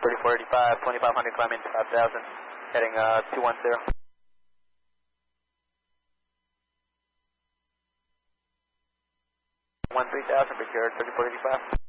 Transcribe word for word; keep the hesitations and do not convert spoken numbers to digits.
thirty-four eighty-five, twenty-five hundred climbing to five thousand, heading uh, two one zero. one three thousand, procured thirty-four eighty-five.